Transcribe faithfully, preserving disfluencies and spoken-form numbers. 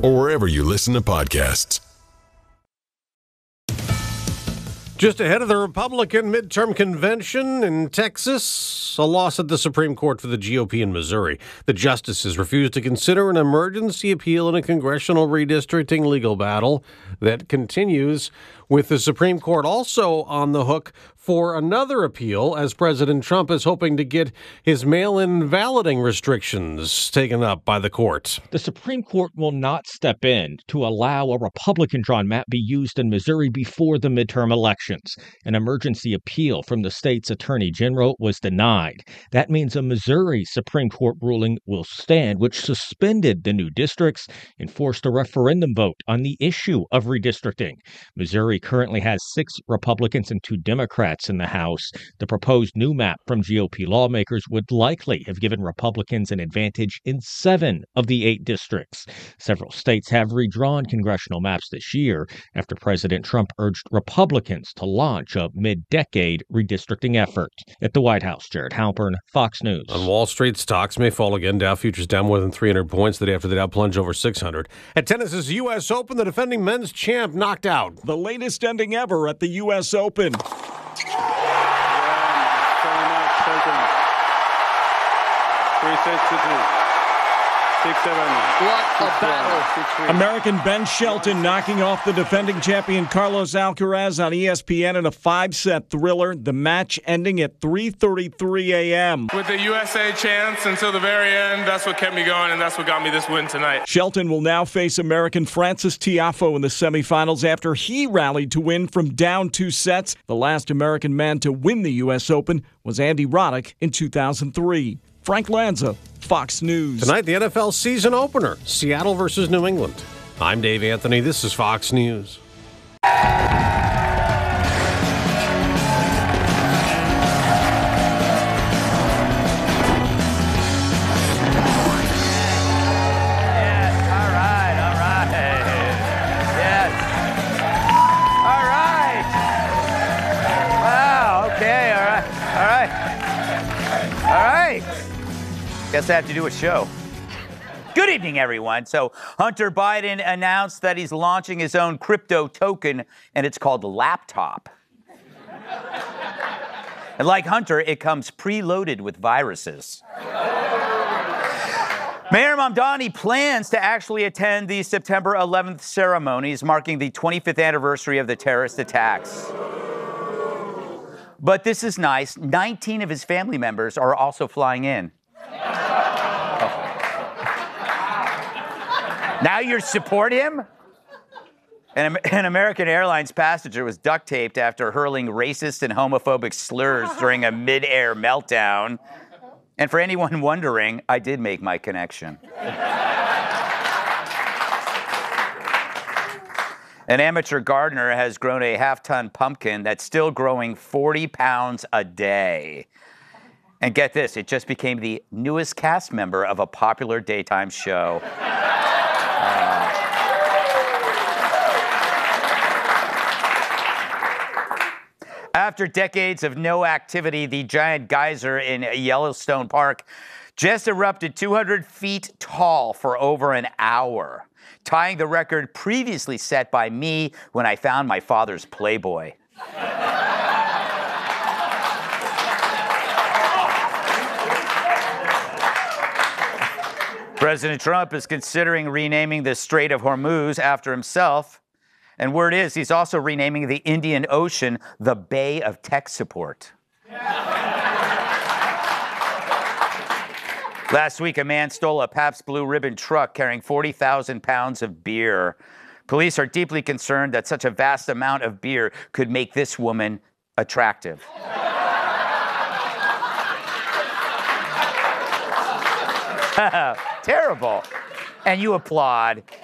or wherever you listen to podcasts. Just ahead of the Republican midterm convention in Texas, a loss at the Supreme Court for the G O P in Missouri. The justices refused to consider an emergency appeal in a congressional redistricting legal battle that continues, with the Supreme Court also on the hook for another appeal as President Trump is hoping to get his mail-in balloting restrictions taken up by the court. The Supreme Court will not step in to allow a Republican-drawn map be used in Missouri before the midterm elections. An emergency appeal from the state's attorney general was denied. That means a Missouri Supreme Court ruling will stand, which suspended the new districts and forced a referendum vote on the issue of redistricting. Missouri currently has six Republicans and two Democrats in the House. The proposed new map from G O P lawmakers would likely have given Republicans an advantage in seven of the eight districts. Several states have redrawn congressional maps this year after President Trump urged Republicans to launch a mid-decade redistricting effort. At the White House, Jared Halpern, Fox News. On Wall Street, stocks may fall again. Dow futures down more than three hundred points the day after the Dow plunged over six hundred. At tennis's U S Open, the defending men's champ knocked out. The latest ending ever at the U S Open. Three sets to two. Six, seven. What a battle. American Ben Shelton knocking off the defending champion Carlos Alcaraz on E S P N in a five-set thriller. The match ending at three thirty-three a.m. With the U S A chance until the very end, that's what kept me going, and that's what got me this win tonight. Shelton will now face American Francis Tiafoe in the semifinals after he rallied to win from down two sets. The last American man to win the U S Open was Andy Roddick in two thousand three. Frank Lanza, Fox News. Tonight, the N F L season opener, Seattle versus New England. I'm Dave Anthony. This is Fox News. Guess I have to do a show. Good evening, everyone. So Hunter Biden announced that he's launching his own crypto token, and it's called Laptop. And like Hunter, it comes preloaded with viruses. Mayor Mamdani plans to actually attend the September eleventh ceremonies marking the twenty-fifth anniversary of the terrorist attacks. But this is nice. nineteen of his family members are also flying in. Now you support him? An, an American Airlines passenger was duct taped after hurling racist and homophobic slurs during a mid-air meltdown. And for anyone wondering, I did make my connection. An amateur gardener has grown a half-ton pumpkin that's still growing forty pounds a day. And get this, it just became the newest cast member of a popular daytime show. Uh, after decades of no activity, the giant geyser in Yellowstone Park just erupted two hundred feet tall for over an hour, tying the record previously set by me when I found my father's Playboy. President Trump is considering renaming the Strait of Hormuz after himself. And word is he's also renaming the Indian Ocean the Bay of Tech Support. Last week, a man stole a Pabst Blue Ribbon truck carrying forty thousand pounds of beer. Police are deeply concerned that such a vast amount of beer could make this woman attractive. Terrible. And you applaud.